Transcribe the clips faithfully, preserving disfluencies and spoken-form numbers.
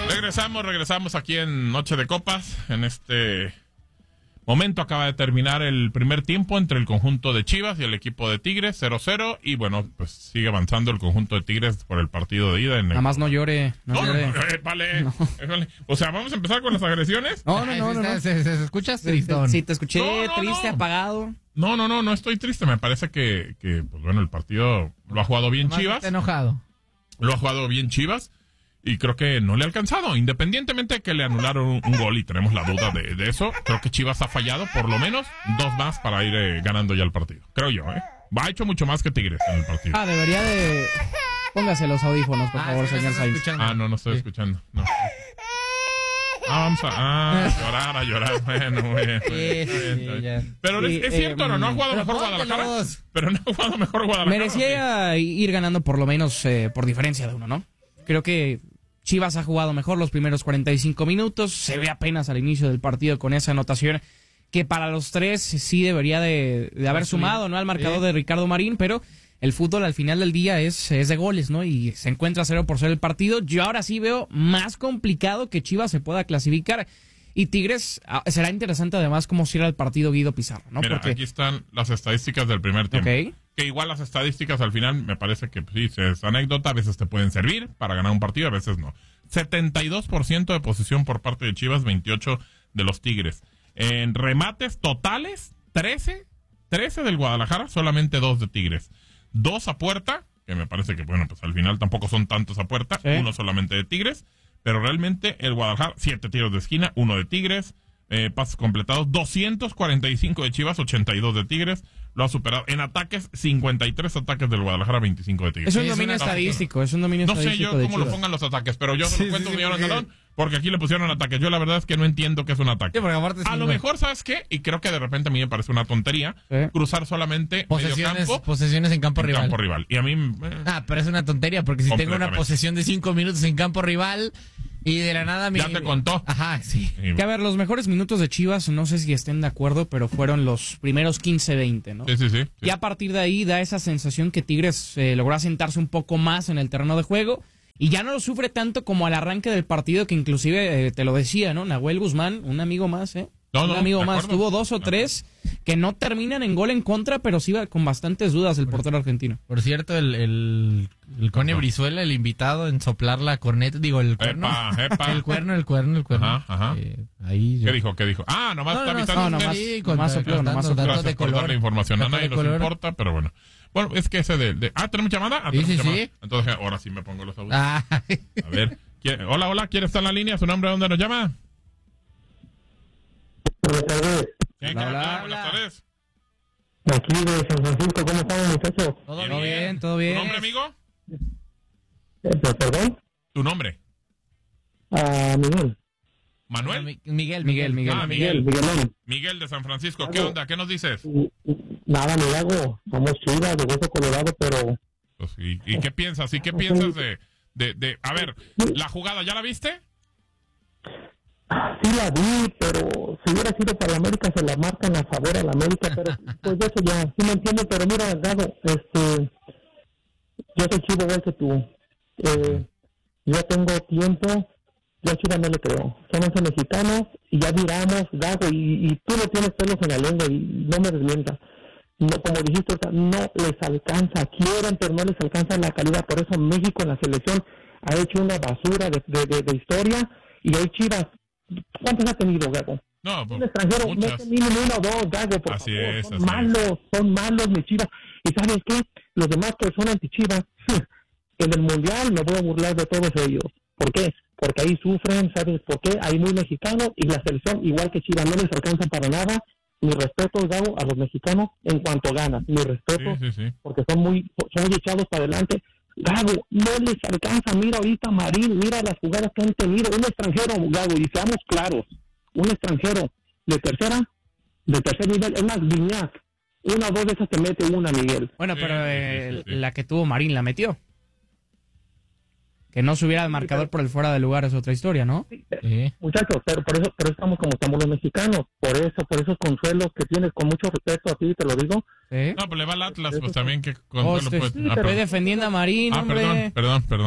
Regresamos, regresamos aquí en Noche de Copas. En este momento acaba de terminar el primer tiempo entre el conjunto de Chivas y el equipo de Tigres, cero cero. Y bueno, pues sigue avanzando el conjunto de Tigres por el partido de ida. En el... Nada más no llore. No, no, llore. no, no eh, vale, no. Eh, vale. O sea, ¿vamos a empezar con las agresiones? No, no, no. no, no. Se, se, se escucha tristón. Sí, te escuché no, no, triste, no. apagado. No, no, no, no estoy triste. Me parece que, que pues bueno, el partido lo ha jugado bien Nomás Chivas. Está enojado. Lo ha jugado bien Chivas. Y creo que no le ha alcanzado, independientemente de que le anularon un, un gol y tenemos la duda de, de eso. Creo que Chivas ha fallado por lo menos dos más para ir eh, ganando ya el partido. Creo yo, ¿eh? Ha hecho mucho más que Tigres en el partido. Ah, debería de... Póngase los audífonos, por Ah, favor, sí, señor está Sainz. escuchando. Ah, no, no estoy Sí. escuchando. No. Ah, vamos a, ah, a llorar, a llorar. Bueno, muy bien. Sí, Muy bien, sí, está bien. ya. Pero Sí, es, es eh, cierto, ¿no? No ha jugado pero mejor Guadalajara. póntelos. Pero no ha jugado mejor Guadalajara. Merecía ir ganando por lo menos eh, por diferencia de uno, ¿no? Creo que Chivas ha jugado mejor los primeros cuarenta y cinco minutos. Se ve apenas al inicio del partido con esa anotación que para los tres sí debería de, de haber sumado, ¿no? Al marcador Sí. de Ricardo Marín, pero el fútbol al final del día es, es de goles, ¿no? Y se encuentra cero por cero el partido. Yo ahora sí veo más complicado que Chivas se pueda clasificar. Y Tigres, ah, será interesante además cómo cierra el partido Guido Pizarro, ¿no? Mira, Porque... aquí están las estadísticas del primer tiempo. Ok. Que igual las estadísticas al final me parece que sí, es anécdota, a veces te pueden servir para ganar un partido, a veces no. setenta y dos por ciento de posesión por parte de Chivas, veintiocho de los Tigres. En remates totales, trece, trece del Guadalajara, solamente dos de Tigres. Dos a puerta, que me parece que bueno, pues al final tampoco son tantos a puerta, Sí. uno solamente de Tigres, pero realmente el Guadalajara, siete tiros de esquina, uno de Tigres. Eh, pases completados, doscientos cuarenta y cinco de Chivas, ochenta y dos de Tigres, lo ha superado. En ataques, cincuenta y tres ataques del Guadalajara, veinticinco de Tigres. Es un Sí, es dominio una- estadístico, es un dominio No sé estadístico yo de cómo lo Chivas. pongan los ataques, pero yo se lo Sí, cuento sí, un millón sí, a porque- Calón, porque aquí le pusieron ataques. Yo la verdad es que no entiendo qué es un ataque. Sí, porque aparte A sí, lo güey. mejor, ¿sabes qué? Y creo que de repente a mí me parece una tontería Sí. cruzar solamente medio Posesiones, campo posesiones en campo en rival. campo rival. Y a mí... eh, Ah, pero es una tontería, porque si tengo una Completamente. posesión de cinco minutos en campo rival y de la nada mi... Ya te contó. Ajá, sí. y- Que a ver, los mejores minutos de Chivas, no sé si estén de acuerdo, pero fueron los primeros quince veinte, ¿no? sí, sí, sí, sí. Y a partir de ahí da esa sensación que Tigres eh, logró asentarse un poco más en el terreno de juego y ya no lo sufre tanto como al arranque del partido, que inclusive eh, te lo decía, ¿no? Nahuel Guzmán, un amigo más, ¿eh? No, un no, amigo de más. acuerdo. Tuvo dos o tres que no terminan en gol en contra, pero sí va con bastantes dudas el portero argentino. Por cierto, el, el, el Cone Ajá. Brizuela, el invitado en soplar la corneta, digo, el cuerno. Epa, epa. El cuerno, el cuerno, el cuerno. Ajá, ajá. Eh, ahí yo- ¿Qué dijo? ¿Qué dijo? Ah, nomás No, está no, avisando. no, usted. nomás- sí, con- nomás sopló, con nomás datos- sopló. datos Gracias de por color. darle información. A Datos nadie de nos color. importa, pero bueno. Bueno, es que ese de... de- ah, ¿tenemos llamada? Ah, Sí, tenemos sí, llamada. sí. Entonces, ahora sí me pongo los audios. Ah, A ver. ¿quiere- hola, hola, ¿quiere estar en la línea? ¿Su nombre? ¿Dónde nos llama? Buenas tardes. ¿Quién Hola, quiere hola, hablar? hola. Buenas tardes. Aquí de San Francisco, ¿cómo estamos, muchachos? todo Bien, Todo bien. bien, todo ¿Tu bien. nombre, amigo? Eh, ¿Perdón? ¿Tu nombre? Ah, Miguel. ¿Manuel? Mi- Miguel, Miguel, Miguel. Ah, Miguel, Miguel. Miguelón. Miguel de San Francisco. ¿Qué onda? ¿Qué nos dices? Y- y- Nada, mi lago. Somos chivas de hueso colorado, pero Pues, ¿y, y qué piensas? ¿Y qué piensas de, de, de... A ver, ¿la jugada ya la viste? sí la vi, pero si hubiera sido para la América se la marcan a favor a la América, pero pues eso ya, sí me entiendo, pero mira, Gado, este, yo soy chivo igual que tú. Eh, yo tengo tiempo, yo a Chivas no le creo. Somos mexicanos y ya viramos, Gago, y, y tú no tienes pelos en la lengua y no me desmientas. No, como dijiste, o sea, no les alcanza, quieren, pero no les alcanza la calidad. Por eso México en la selección ha hecho una basura de, de, de, de historia y hoy Chivas, ¿cuántos ha tenido, Gago? No, Un pues, extranjero, muchas. mete mínimo uno o dos, Gago, por Así favor. es, son así malos, son malos mis Chivas. ¿Y sabes qué? Los demás que son anti-Chivas, en el Mundial me voy a burlar de todos ellos. ¿Por qué? Porque ahí sufren, ¿sabes por qué? Ahí muy mexicanos y la selección, igual que Chivas, no les alcanza para nada. Mi respeto, Gago, a los mexicanos en cuanto ganan. Mi respeto, Sí, sí, sí. porque son muy, son muy echados para adelante. Gago, no les alcanza. Mira ahorita Marín, mira las jugadas que han tenido. Un extranjero, Gago, y seamos claros, un extranjero de tercera, de tercer nivel, es más, Viñac, una o dos veces te mete una, Miguel. Bueno, Sí, pero sí, eh, sí, sí, sí. la que tuvo Marín la metió. Que no subiera al marcador por el fuera de lugar es otra historia, ¿no? Sí. Muchachos, pero por eso, por eso estamos como estamos los mexicanos, por eso, por esos consuelos que tienes, con mucho respeto a ti, te lo digo. ¿Sí? No, pues le va al Atlas, pues también que... Oh, consuelo estoy, puede- sí, ah, estoy perdón. defendiendo a Marín, Ah, hombre. perdón, perdón, perdón.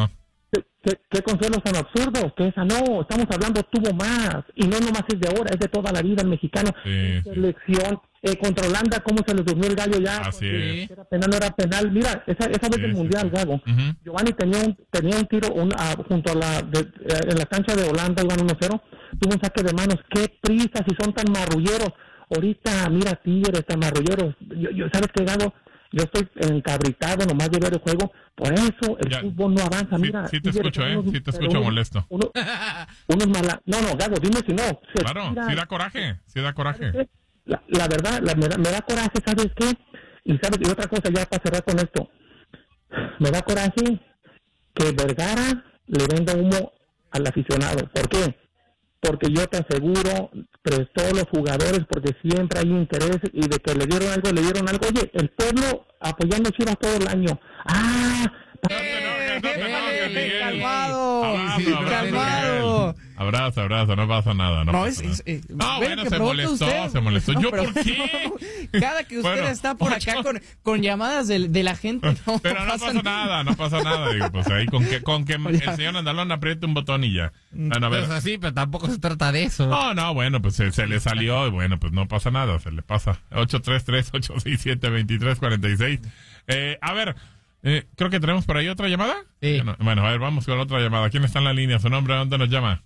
¿Qué, qué, qué consuelos tan absurdos? Que esa no, estamos hablando tuvo más. Y no nomás es de ahora, es de toda la vida el mexicano. Sí, Selección, eh, contra Holanda, cómo se les durmió el gallo ya. Así es. Era penal, no era penal. Mira, esa, esa vez Sí, del sí, Mundial, sí. Gago. Ujú. Giovanni tenía un, tenía un tiro un, ah, junto a la, de, eh, en la cancha de Holanda, iban uno cero. Tuvo un saque de manos. Qué prisa, si son tan marrulleros. Ahorita, mira, Tigres, tan marrulleros. Yo, yo, ¿sabes qué, Gago? Yo estoy encabritado nomás de ver el juego. Por eso el Ya. fútbol no avanza. Sí, Mira, sí te Tigres, escucho, ¿eh? unos- Sí te pero escucho unos- molesto. Uno, unos mala... No, no, Gago, dime si no. Se Claro, tira- sí da coraje, sí da coraje. La, la verdad, la- me, da, me da coraje, ¿sabes qué? Y sabes, y otra cosa ya para cerrar con esto. Me da coraje que Vergara le venda humo al aficionado. ¿Por qué? Porque yo te aseguro, prestó los jugadores porque siempre hay interés y de que le dieron algo, le dieron algo. Oye, el pueblo apoyando a Chivas todo el año. ¡Ah! No te enojes, no te enojes, Miguel. calmado. Abrazo, Sí, sí, abrazo, calmado. Miguel. Abrazo, abrazo, no pasa nada. No, No, pasa es, nada. es, eh, No, ve bueno, que se pregunta molestó, usted. se molestó. No, ¿Yo pero- por qué? Cada que usted Bueno, está por ocho. acá con, con llamadas de, de la gente, no, Pero no pasa nada, no pasa nada. Digo, pues ahí con que, con que el señor Andalón apriete un botón y ya. Bueno, a ver. Pues así, pero tampoco se trata de eso. No, no, bueno, pues se, se le salió y bueno, pues no pasa nada, se le pasa. ocho tres tres, ocho seis siete, dos tres cuatro seis. Eh, a ver, eh, creo que tenemos por ahí otra llamada. Sí. Bueno, bueno, a ver, vamos con otra llamada. ¿Quién está en la línea? ¿Su nombre? ¿Dónde nos llama?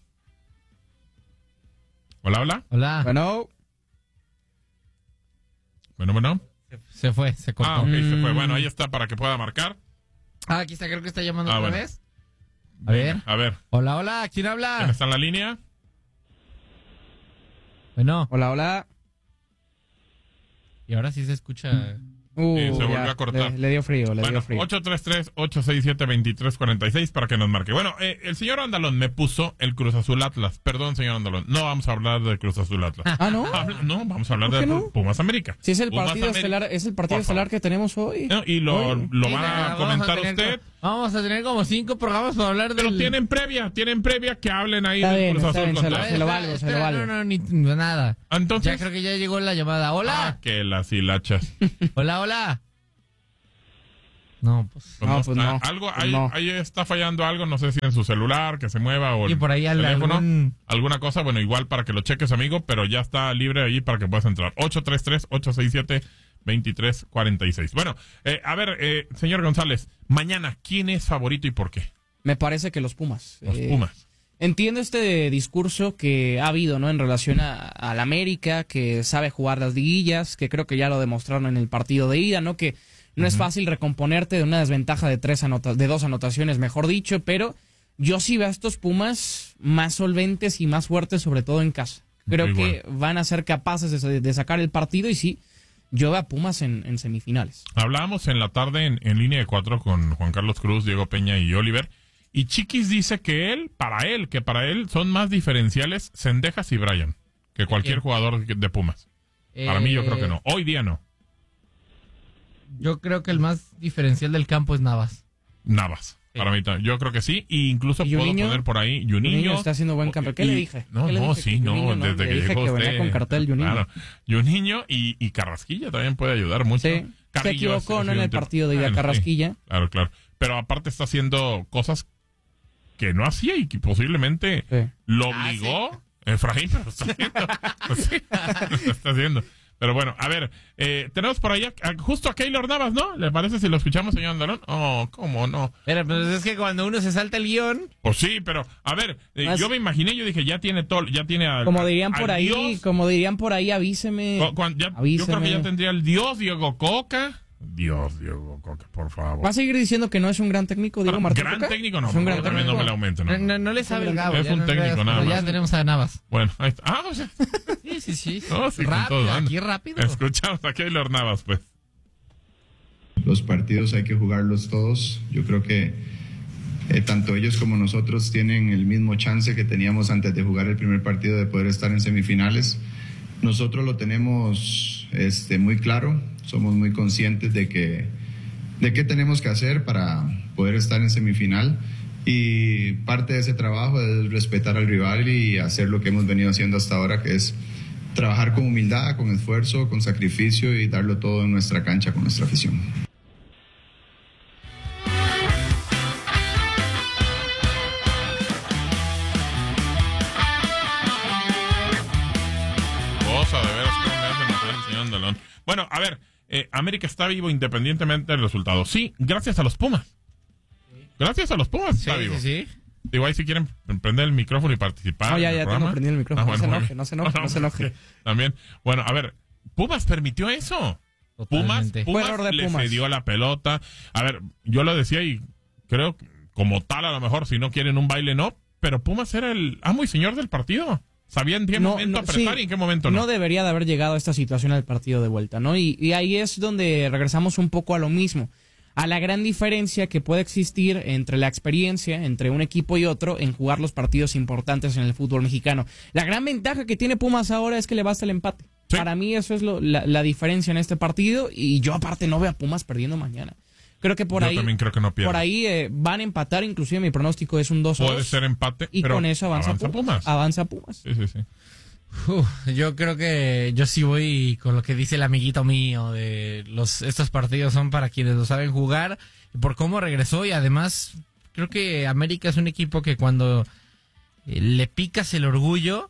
Hola, hola. Hola. Bueno, Bueno, bueno. Se fue, se cortó. Ah, ok, se fue. Bueno, ahí está para que pueda marcar. Ah, aquí está, creo que está llamando Ah, otra bueno. vez. A ver. A ver, Hola, hola, ¿quién ¿quién habla? está en la línea? Bueno, hola, hola. y ahora sí se escucha. Uh, Sí, se volvió ya, a cortar. Le, le dio frío, le Bueno, dio frío. ocho tres tres, ocho seis siete, dos tres cuatro seis para que nos marque. Bueno, eh, el señor Andalón me puso el Cruz Azul Atlas. Perdón, señor Andalón. No vamos a hablar de Cruz Azul Atlas. Ah, ¿no? Habla- no, vamos a hablar ¿Por de qué no? Pumas América. Si es el Pumas partido América. estelar, es el partido Por favor. estelar que tenemos hoy. No, y lo, Hoy. lo Sí, va pero a vamos comentar tener usted. co- Vamos a tener como cinco programas para hablar Pero del... tienen previa, tienen previa que hablen ahí Está del bien, Cruz está Azul bien, se contra- lo- se lo valgo, se lo Espera, valgo. No, no, ni nada. Entonces, Ya creo que ya llegó la llamada. Hola. ah, que las hilachas. Hola, hola. No, pues... Pues No, no pues está. no, Algo, pues ahí, no. ahí está fallando algo, no sé si en su celular, que se mueva o Y el por ahí al- teléfono, algún- alguna cosa, bueno, igual para que lo cheques, amigo, pero ya está libre ahí para que puedas entrar. ocho tres tres, ocho seis siete, dos tres cuatro seis. Bueno, eh, a ver, eh, señor González, mañana, ¿quién es favorito y por qué? Me parece que los Pumas. Los Eh, Pumas. Entiendo este discurso que ha habido, ¿no? En relación a, a la América, que sabe jugar las liguillas, que creo que ya lo demostraron en el partido de ida, ¿no? Que no es fácil recomponerte de una desventaja de tres anota de dos anotaciones, mejor dicho, pero yo sí veo a estos Pumas más solventes y más fuertes, sobre todo en casa. Creo Ok, que van a ser capaces de, de sacar el partido y sí, yo veo a Pumas en, en semifinales. Hablábamos en la tarde en, en línea de cuatro con Juan Carlos Cruz, Diego Peña y Oliver. Y Chiquis dice que él, para él, que para él son más diferenciales Cendejas y Brian que cualquier ¿Quién? jugador de Pumas. Para mí yo creo que no. Hoy día no. Yo creo que el más diferencial del campo es Navas. Navas. Sí. Para mí también. Yo creo que sí. Y incluso ¿Y puedo Juninho? poner por ahí Juninho. Juninho está haciendo buen campeón. ¿Qué Y- le dije? No, ¿Qué le no, dije? sí, Que no. Juninho, ¿no? Desde Le que dije llegó que usted. venía con cartel Juninho. Claro. Juninho y, y Carrasquilla también puede ayudar mucho. Sí. Se Carrillo equivocó, ha ¿no? En sido el un tipo- partido de ida Bueno, sí. Carrasquilla. Claro, claro. Pero aparte está haciendo cosas que no hacía y que posiblemente Sí. lo Ah, obligó. Efraín, pero lo está haciendo. Pues sí, lo está haciendo. Pero bueno, a ver, eh, tenemos por allá a- justo a Keylor Navas, ¿no? ¿Le parece si lo escuchamos, señor Andalón? Oh, ¿cómo no? Pero pues es que cuando uno se salta el guión... Pues sí, pero a ver, eh, Más- yo me imaginé, yo dije, ya tiene todo, ya tiene al, Como al- dirían al por ahí, Dios. como dirían por ahí, avíseme. Cu- cuan- ya- yo avíseme. creo que ya tendría el Dios Diego Coca. Dios Diego Coca, por favor. ¿Va a seguir diciendo que no es un gran técnico, Diego Pero, Martín gran Coca? técnico no, Es un gran por favor, también no técnico. me le aumento. No, No, no. no, no le sabe el Gabo. Es ya un no- técnico, pero nada ya más. tenemos a Navas. Bueno, ahí está. Ah, o sea, Sí, sí, sí. no, sí, con rápido, todo, anda. aquí rápido. Escuchamos a Keylor Navas, pues. Los partidos hay que jugarlos todos. Yo creo que eh, tanto ellos como nosotros tienen el mismo chance que teníamos antes de jugar el primer partido de poder estar en semifinales. Nosotros lo tenemos este, muy claro, somos muy conscientes de que de qué tenemos que hacer para poder estar en semifinal y parte de ese trabajo es respetar al rival y hacer lo que hemos venido haciendo hasta ahora, que es trabajar con humildad, con esfuerzo, con sacrificio y darlo todo en nuestra cancha con nuestra afición. Andalón. Bueno, a ver, eh, América está vivo independientemente del resultado. Sí, gracias a los Pumas. Gracias a los Pumas Sí, está vivo. sí, sí. Digo, ahí si quieren prender el micrófono y participar. No, ya, en el ya programa. tengo prendido el micrófono. Ah, no, bueno, se enoje, no se enoje, no se enoje, También, bueno, a ver, Pumas permitió eso. Pumas, Totalmente. Pumas Fue error de le Pumas. cedió la pelota. A ver, yo lo decía y creo que como tal, a lo mejor, si no quieren un baile, no. Pero Pumas era el amo y señor del partido. Sabía en qué No, momento no, apretar sí, y en qué momento no. No debería de haber llegado a esta situación al partido de vuelta, ¿no? Y, y ahí es donde regresamos un poco a lo mismo. A la gran diferencia que puede existir entre la experiencia entre un equipo y otro en jugar los partidos importantes en el fútbol mexicano. La gran ventaja que tiene Pumas ahora es que le basta el empate. Sí. Para mí eso es lo, la, la diferencia en este partido y yo aparte no veo a Pumas perdiendo mañana. Creo que por Yo ahí también creo que no pierde. por ahí eh, van a empatar, inclusive mi pronóstico es un dos a dos. Puede ser empate, Y pero con eso avanza, avanza Pumas. Pumas. Avanza Pumas. Sí, sí, sí. Uf, yo creo que yo sí voy con lo que dice el amiguito mío de los estos partidos son para quienes lo saben jugar y por cómo regresó y además creo que América es un equipo que cuando eh, le picas el orgullo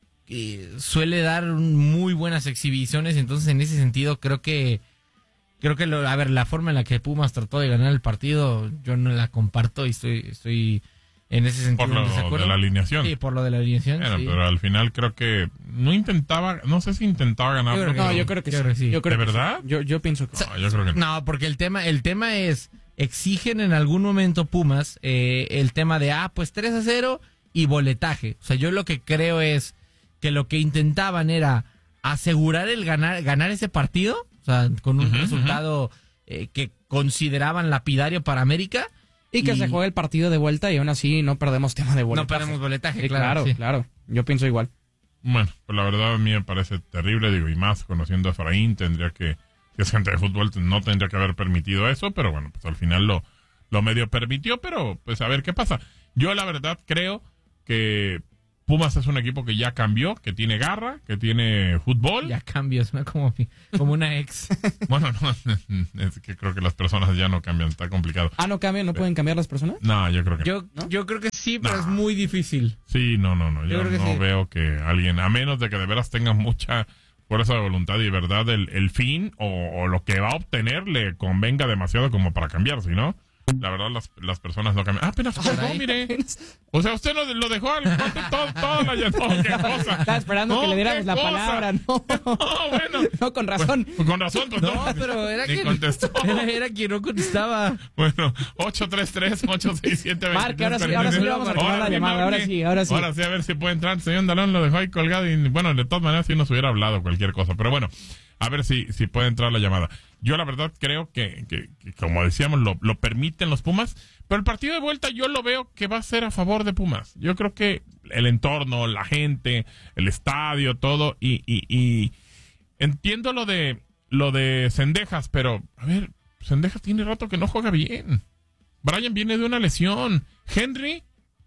eh, suele dar muy buenas exhibiciones, entonces en ese sentido creo que creo que lo, a ver, la forma en la que Pumas trató de ganar el partido yo no la comparto y estoy estoy en ese sentido Por lo en desacuerdo. de la alineación. Sí, por lo de la alineación. Bueno, sí. pero al final creo que no intentaba, no sé si intentaba ganar. Yo creo que No, sí. yo creo que Yo sí. creo que sí. Yo creo ¿De que sí. verdad? Yo, yo pienso que sí. No, yo creo que no. No, porque el tema, el tema es, exigen en algún momento Pumas eh, el tema de, ah, pues tres a cero y boletaje. O sea, yo lo que creo es que lo que intentaban era asegurar el ganar, ganar ese partido, o sea, con un Ujú, resultado eh, que consideraban lapidario para América. Y que se juegue el partido de vuelta y aún así no perdemos tema de boletaje. No perdemos boletaje, Sí, claro. claro, sí. claro. Yo pienso igual. Bueno, pues la verdad a mí me parece terrible, digo, y más conociendo a Efraín, tendría que, si es gente de fútbol, no tendría que haber permitido eso, pero bueno, pues al final lo, lo medio permitió, pero pues a ver qué pasa. Yo la verdad creo que Pumas es un equipo que ya cambió, que tiene garra, que tiene fútbol. Ya cambios, ¿no? Como, como una ex. Bueno, no, es que creo que las personas ya no cambian, está complicado. Ah, ¿no cambian? ¿No pueden cambiar las personas? No, yo creo que no. Yo, yo creo que sí, pero No. es muy difícil. Sí, no, no, no. Yo, Yo creo que no sí. veo que alguien, a menos de que de veras tenga mucha fuerza de voluntad y verdad, el, el fin o, o lo que va a obtener le convenga demasiado como para cambiar, ¿sí no? La verdad, las, las personas no cambian. Ah, apenas colgó, Caray. mire. O sea, usted lo, lo dejó al corte todo, todo la no, qué cosa. Estaba esperando No, que le diéramos qué la cosa. palabra, ¿no? No, bueno. No, con razón. Pues, con razón, pues no. No, pero era Ni que contestó. era, era quien no contestaba. Bueno, ocho tres tres, ocho seis siete, Marque, ahora sí, ahora sí le vamos a retomar la llamada, ahora sí, ahora sí. Ahora sí, a ver si puede entrar. Señor Andalón lo dejó ahí colgado y, bueno, de todas maneras, si nos hubiera hablado cualquier cosa. Pero bueno, a ver si, si puede entrar la llamada. Yo, la verdad, creo que, que, que como decíamos, lo, lo permiten los Pumas. Pero el partido de vuelta yo lo veo que va a ser a favor de Pumas. Yo creo que el entorno, la gente, el estadio, todo. Y, y, y entiendo lo de lo de Cendejas, pero, a ver, Cendejas tiene rato que no juega bien. Brian viene de una lesión. Henry,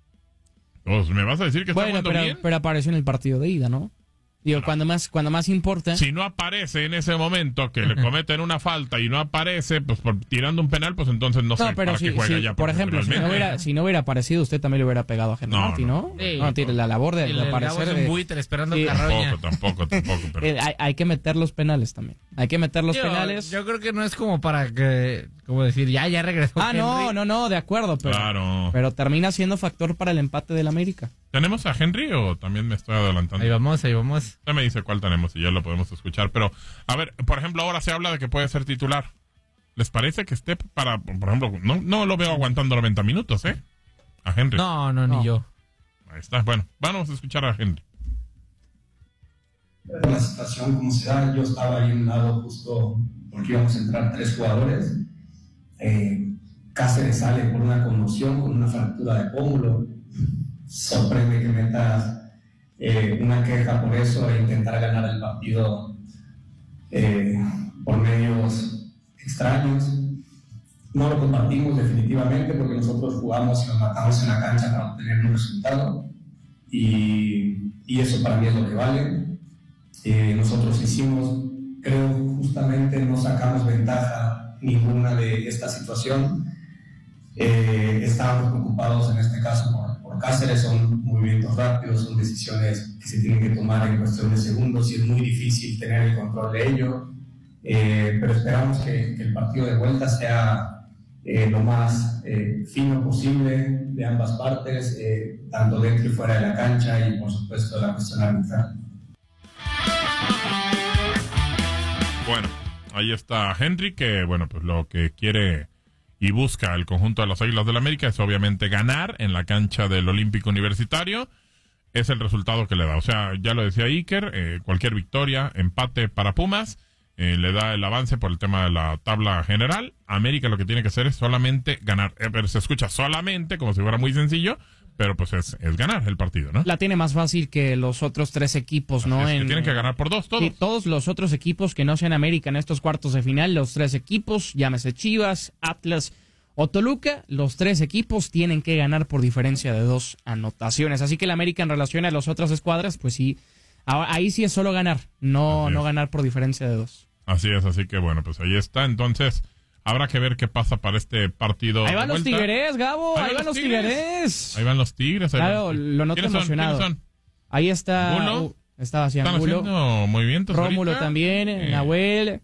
pues me vas a decir que está Bueno, jugando pero, bien. pero apareció en el partido de ida, ¿no? Digo, cuando más, cuando más importa. Si no aparece en ese momento que le cometen una falta y no aparece, pues por, tirando un penal, pues entonces no, No, sé pero para si, qué juega si, ya. por ejemplo, si no, profesionalmente. hubiera, si no hubiera aparecido, usted también le hubiera pegado a Henry No, Martin, ¿no? no. Sí. No, tiene la labor de, El, de el Gabo aparecer. es un de- buitre esperando Sí. carroña. Tampoco, tampoco, tampoco. Pero... eh, hay, hay que meter los penales también. Hay que meter los Yo- penales. Yo creo que no es como para que, como decir, ya, ya regresó. ah, no, Henry. no, no, de acuerdo, pero, Claro. pero termina siendo factor para el empate del América. ¿Tenemos a Henry o también me estoy adelantando? Ahí vamos, ahí vamos. Usted me dice cuál tenemos y ya lo podemos escuchar. Pero, a ver, por ejemplo, ahora se habla de que puede ser titular. ¿Les parece que esté para, por ejemplo, no, no lo veo aguantando noventa minutos, ¿eh? A Henry. No, no, No. ni yo. Ahí está. Bueno, vamos a escuchar a Henry. La situación como se da, yo estaba ahí a un lado justo porque íbamos a entrar tres jugadores. Eh, Cáceres sale por una conmoción, con una fractura de pómulo. Sorprende que meta eh, una queja por eso e intentar ganar el partido eh, por medios extraños. No lo compartimos definitivamente porque nosotros jugamos y nos matamos en la cancha para obtener un resultado y, y eso para mí es lo que vale. Eh, nosotros hicimos, creo justamente no sacamos ventaja ninguna de esta situación. Eh, estábamos preocupados en este caso por, por por Cáceres, son movimientos rápidos, son decisiones que se tienen que tomar en cuestión de segundos y es muy difícil tener el control de ello, eh, pero esperamos que, que el partido de vuelta sea eh, lo más eh, fino posible de ambas partes, eh, tanto dentro y fuera de la cancha y por supuesto la cuestión arbitral. Bueno, ahí está Henry, que bueno, pues lo que quiere y busca el conjunto de las Águilas del América es obviamente ganar en la cancha del Olímpico Universitario. Es el resultado que le da. O sea, ya lo decía Iker, eh, cualquier victoria, empate para Pumas, eh, le da el avance por el tema de la tabla general. América lo que tiene que hacer es solamente ganar. Eh, pero se escucha solamente, como si fuera muy sencillo, pero pues es, es ganar el partido, ¿no? La tiene más fácil que los otros tres equipos, ¿no? Así es que en, tienen que ganar por dos, todos. Sí, todos los otros equipos que no sean América en estos cuartos de final, los tres equipos, llámese Chivas, Atlas o Toluca, los tres equipos tienen que ganar por diferencia de dos anotaciones. Así que el América en relación a las otras escuadras, pues sí, ahí sí es solo ganar, no, no ganar por diferencia de dos. Así es, así que bueno, pues ahí está. Entonces, habrá que ver qué pasa para este partido. Ahí van los Tigres, Gabo, ahí, ahí van los Tigres. tigres. Ahí van los Tigres. Ahí claro, van... lo noto emocionado. Son? Ahí está. ¿Angulo? Uh, estaba así Están Angulo. haciendo movimientos Rómulo ahorita. también, eh. Nahuel.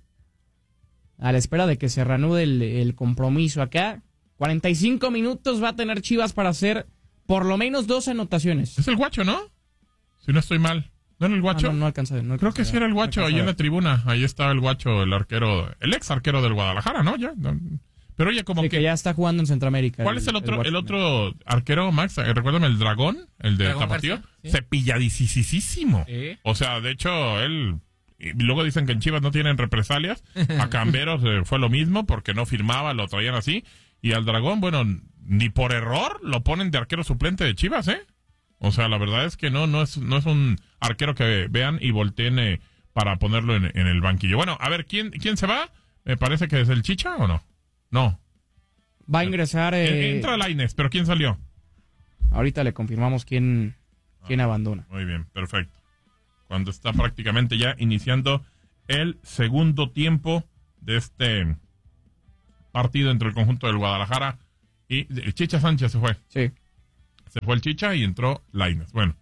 A la espera de que se reanude el, el compromiso acá. cuarenta y cinco minutos va a tener Chivas para hacer por lo menos dos anotaciones. Es el Guacho, ¿no? Si no estoy mal. ¿No era el Guacho? Ah, no, no alcanza. No Creo que sí era el Guacho, no ahí en la tribuna. Ahí estaba el Guacho, el arquero, el ex arquero del Guadalajara, ¿no? Ya. No. Pero oye, como sí, que... que ya está jugando en Centroamérica. ¿Cuál el, es el otro el, el otro arquero, Max? Eh, recuérdame, el Dragón, el de Dragón Tapatío. García, ¿sí? Cepilladicísimo. ¿Sí? O sea, de hecho, él... Y luego dicen que en Chivas no tienen represalias. A Camberos eh, fue lo mismo porque no firmaba, lo traían así. Y al Dragón, bueno, ni por error lo ponen de arquero suplente de Chivas, ¿eh? O sea, la verdad es que no, no es, no es un arquero que vean y volteen eh, para ponerlo en, en el banquillo. Bueno, a ver, ¿quién, quién se va? Me parece que es el Chicha, ¿o no? No. Va a ingresar... Eh... Entra Lainez, pero ¿quién salió? Ahorita le confirmamos quién, quién ah, abandona. Muy bien, perfecto. Cuando está prácticamente ya iniciando el segundo tiempo de este partido entre el conjunto del Guadalajara y el Chicha Sánchez se fue. Sí. Se fue el Chicha y entró Lainez. Bueno.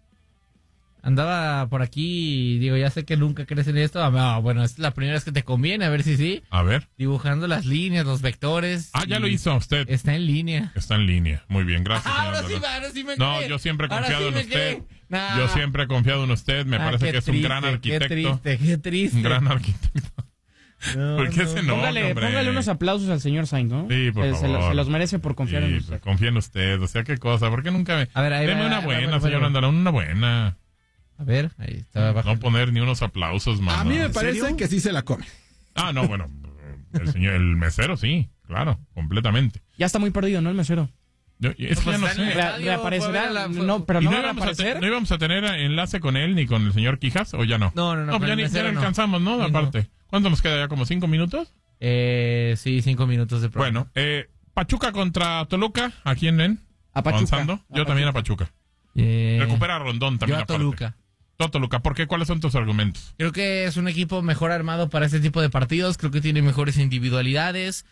Andaba por aquí, digo, ya sé que nunca crees en esto. Ah, bueno, es la primera vez que te conviene, a ver si sí. A ver. Dibujando las líneas, los vectores. Ah, ya lo hizo usted. Está en línea. Está en línea. Muy bien, gracias. Ah, ahora sí, ahora sí me No, cree. yo siempre he confiado sí en usted. Nah. Yo siempre he confiado en usted. Me ah, parece que es triste, un gran arquitecto. Qué triste, qué triste. Un gran arquitecto. No, ¿Por qué no. se enoja, póngale, hombre? póngale unos aplausos al señor Sainz, ¿no? Sí, por se, favor. Se, lo, se los merece por confiar sí, en usted. Pues, confía en usted. O sea, qué cosa. ¿Por qué nunca me... A ver, ahí Deme va, una ahí va, buena, bueno, señor bueno. Andalón. Una buena. A ver, ahí estaba abajo. No poner ni unos aplausos, mano. A mí me parece que sí se la come. Ah, no, bueno. El señor, el mesero, sí. Claro, completamente. Ya está muy perdido, ¿no? El mesero. Yo, es que Pues ya no está en el sé. Re- estadio, reaparecerá, fue a ver la- no, pero ¿Y no, no va a íbamos, a te- reaparecer. ¿No íbamos a tener enlace con él ni con el señor Quijas o ya no? No, no, no. No, pues con ya el ni ya mesero no no. alcanzamos, ¿no? Sí, Aparte. ¿Cuánto nos queda ya? ¿Como cinco minutos? Eh, sí, cinco minutos de programa. Bueno, eh, Pachuca contra Toluca. ¿A quién ven? A Pachuca. Avanzando. A Yo también a Pachuca. Eh, Recupera a Rondón yo también. a aparte. Toluca. Tú a Toluca. ¿Por qué? ¿Cuáles son tus argumentos? Creo que es un equipo mejor armado para este tipo de partidos. Creo que tiene mejores individualidades.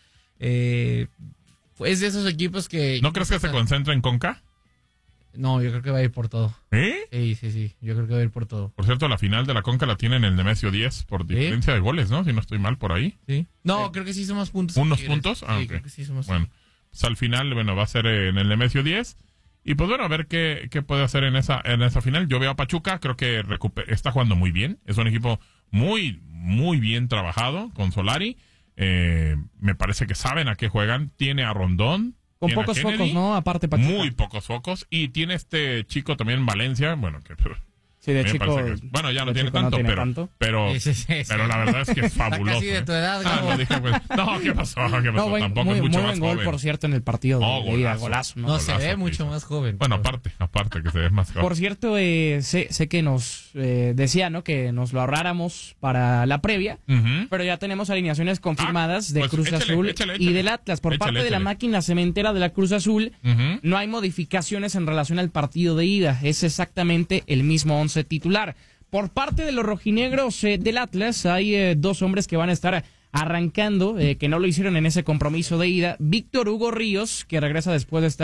Eh, es de esos equipos que... ¿No crees que se concentra en Conca? No, yo creo que va a ir por todo. ¿Eh? Sí, sí, sí. Yo creo que va a ir por todo. Por cierto, la final de la Conca la tienen el Nemesio diez por diferencia de goles, ¿no? Si no estoy mal por ahí. Sí. No, creo que sí somos puntos. ¿Unos Tigres. puntos? Ah, sí, ok. creo que sí somos. Bueno, pues al final, bueno, va a ser en el Nemesio diez. Y pues bueno, a ver qué, qué puede hacer en esa, en esa final. Yo veo a Pachuca, creo que recuper- está jugando muy bien. Es un equipo muy, muy bien trabajado con Solari. Eh, me parece que saben a qué juegan. Tiene a Rondón. Con tiene a pocos Kennedy, focos, ¿no? Aparte Pachuca. Muy pocos focos. Y tiene este chico también, Valencia. Bueno, que... Sí, de me chico. parece que es- bueno, ya no de tiene chico tanto, tiene pero, tanto. pero, Sí, sí, sí, sí. pero la verdad es que es Está fabuloso. casi de tu edad, ¿eh? Ah, Gabo. no, dije, pues, no, ¿qué pasó? ¿Qué pasó? No, buen- Tampoco muy, es mucho muy más buen gol, joven. por cierto, en el partido de, Oh, de ida, golazo. golazo, ¿no? No, se Golazo, ve mucho Cristo. más joven. Bueno, pero- aparte, aparte que se ve más joven. Por cierto, eh, sé, sé que nos eh, decía, ¿no? Que nos lo ahorráramos para la previa, Ujú. pero ya tenemos alineaciones confirmadas Ah, de pues Cruz échale, Azul échale, y échale. del Atlas. Por Échale, parte de la échale. máquina cementera de la Cruz Azul, Ujú. no hay modificaciones en relación al partido de ida. Es exactamente el mismo once titular. Por parte de los rojinegros eh, del Atlas, hay eh, dos hombres que van a estar arrancando, eh, que no lo hicieron en ese compromiso de ida. Víctor Hugo Ríos, que regresa después de estar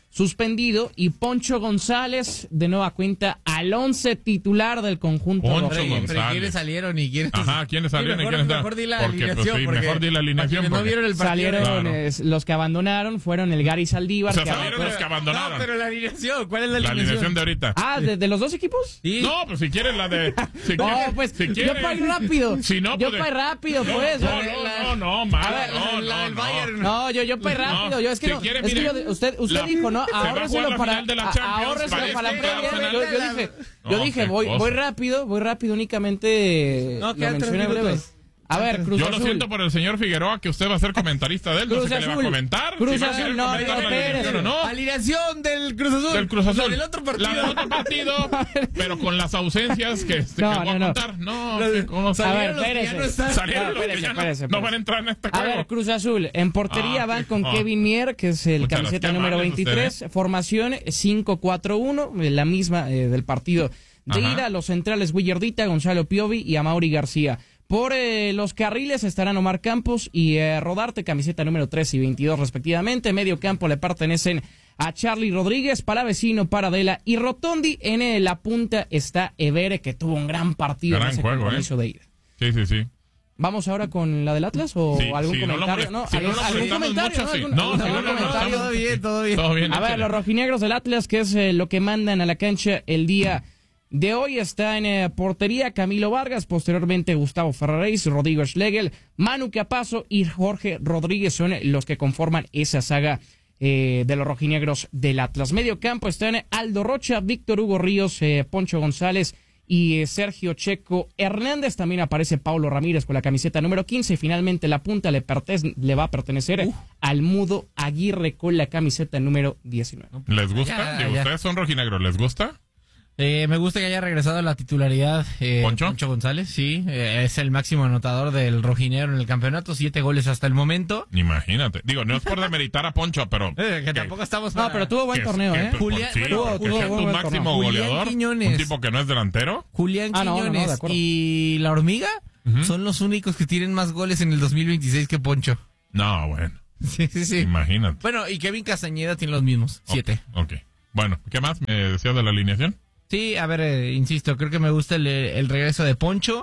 suspendido, y Poncho González de nueva cuenta al once titular del conjunto Poncho rojo. González. Pero ¿quiénes salieron y quiénes? Ajá, ¿quiénes salieron Sí, y mejor, quiénes mejor di la porque, pues, alineación, sí, porque mejor di la alineación. para quienes no porque- vieron el partido. Salieron Claro. es, los que abandonaron fueron el Gary Saldívar. O sea, que salieron arrancó- los que abandonaron. No, pero la alineación, ¿cuál es la La alineación? alineación de ahorita. Ah, ¿de, de los dos equipos? Sí. No, pues si quieres la de... Si No, quieres- pues si yo quieres- para ir rápido. Si no, yo pues, para ir rápido, no, pues. No, La- no, la- no, no, mal, A ver, no, la no, del no. Bayern. No, yo, yo para ir No, rápido. Yo es que si no. quiere, es que mire, yo- usted, usted la- dijo, ¿no? se va a Ahórreselo jugar la para, final de la a- Champions, ahórreselo para para la este, previa. para Yo, el- yo dije, No, yo dije, qué voy, cosa. voy rápido, voy rápido, únicamente No, lo quedan tres mencioné breve. minutos. A ver, Cruz Yo Azul. lo siento por el señor Figueroa que usted va a ser comentarista de él. No Cruz sé qué le va a Azul. comentar. Cruz si va a Azul, querer no, comentar no, la alineación o no. Alineación del Cruz Azul. Del Cruz Azul. La del otro partido. La del otro partido, pero con las ausencias que, este, No, que voy a no, no. contar. No, La de- ¿cómo A salieron? ver, los que ya espérese. no están. Salieron No, los que espérese, ya no, espérese, no espérese. van a entrar en este A juego. ver, Cruz Azul. En portería Ah, van con ah. Kevin Mier, que es el Muchas camiseta gracias. número Qué amable es veintitrés. usted, Formación cinco cuatro uno, la misma eh, del partido de Ajá. ida. Los centrales Willardita, Gonzalo Piovi y Amaury García. Por eh, los carriles estarán Omar Campos y eh, Rodarte, camiseta número tres y veintidós respectivamente. Medio campo le pertenecen a Charlie Rodríguez, Palavecino, Paradela y Rotondi. En eh, la punta está Evere, que tuvo un gran partido Gran en ese juego, compromiso de ida. Sí, sí, sí. ¿Vamos ahora con la del Atlas o Sí, algún sí, no lo comentario? molest- No, si no ¿algún, lo algún molestamos comentario? mucho, ¿no? sí. ¿Algún- No, algún sí, no, no, comentario? no, Todo bien, todo bien. Todo bien, A ver, échale. los rojinegros del Atlas, que es eh, lo que mandan a la cancha el día de hoy, está en eh, portería Camilo Vargas, posteriormente Gustavo Ferraréis, Rodrigo Schlegel, Manu Capazo y Jorge Rodríguez son los que conforman esa saga eh, de los rojinegros del Atlas. Medio campo están Aldo Rocha, Víctor Hugo Ríos, eh, Poncho González y eh, Sergio Checo Hernández. También aparece Paulo Ramírez con la camiseta número quince y finalmente la punta le, pertene- le va a pertenecer Uh. al Mudo Aguirre con la camiseta número diecinueve. ¿Les gusta? Ya, Digo, ya. ustedes son rojinegros, ¿les gusta? Eh, me gusta que haya regresado a la titularidad eh, ¿Poncho? González, sí, eh, es el máximo anotador del rojinegro en el campeonato, siete goles hasta el momento. Imagínate. Digo, no es por demeritar a Poncho, pero... Eh, que tampoco estamos para... No, pero tuvo buen que- torneo, que- ¿eh? por- Julián- sí, bueno, porque tuvo sea buen tu torneo. máximo Julián goleador, Quiñones. un tipo que no es delantero. Julián Ah, no, no, no, Quiñones de acuerdo. y La Hormiga Ujú. son los únicos que tienen más goles en el dos mil veintiséis que Poncho. No, bueno, Sí, sí, sí. imagínate. Bueno, y Kevin Castañeda tiene los mismos, siete. Ok. Bueno, ¿qué más me decías de la alineación? Sí, a ver, eh, insisto, creo que me gusta el, el regreso de Poncho.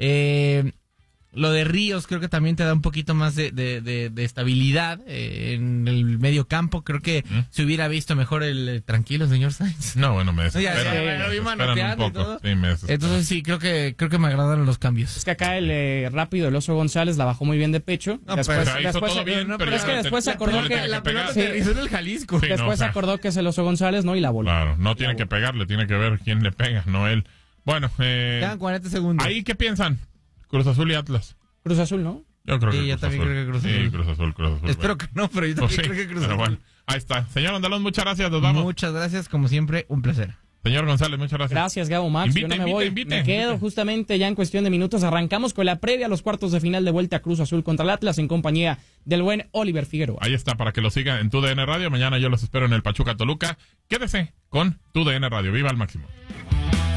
Eh, lo de Ríos creo que también te da un poquito más de, de, de, de estabilidad eh, en el medio campo. Creo que ¿Mm? se hubiera visto mejor el eh, tranquilo señor Sainz. No, bueno, me Ya, desesperan. ya, me ya, lo vi desesperan manoteando y un poco. todo. Sí, me desesperan. Entonces sí, creo que creo que me agradaron los cambios. Es que acá el eh, rápido, el Oso González, la bajó muy bien de pecho. No, después, O sea, hizo después- todo bien, no, pero pero es ya que le- después se no acordó le que- tenía la pegar. pelota Sí. aterrizó en el Jalisco. Sí, no, después o sea, se acordó que es el Oso González, ¿no? Y la voló. Claro, no tiene que pegarle, tiene que ver quién le pega, no él. Bueno, eh, Quedan cuarenta segundos. ¿ahí qué piensan? Cruz Azul y Atlas. Cruz Azul, ¿no? Yo creo Sí, que yo Cruz también Azul. creo que Cruz Sí, Azul. Cruz Azul, Cruz Azul. Espero bueno. que no, pero yo Pues también sí, creo que Cruz pero Azul. bueno, ahí está. Señor Andalón, muchas gracias, nos vamos. Muchas gracias, como siempre, un placer. Señor González, muchas gracias. Gracias, Gabo Max. Invite, Yo no me invite, voy. invite, me quedo invite. justamente ya en cuestión de minutos. Arrancamos con la previa a los cuartos de final de vuelta a Cruz Azul contra el Atlas en compañía del buen Oliver Figueroa. Ahí está, para que lo sigan en Tu D N Radio. Mañana yo los espero en el Pachuca Toluca. Quédese con Tu D N Radio. Viva al máximo.